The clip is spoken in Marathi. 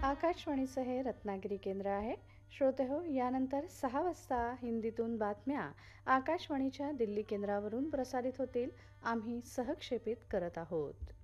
आकाशवाणीचं हे रत्नागिरी केंद्र आहे. श्रोते हो, यानंतर 6 वाजता हिंदीतून बातम्या आकाशवाणीच्या दिल्ली केंद्रावरून प्रसारित होतील. आम्ही सहक्षेपित करत आहोत.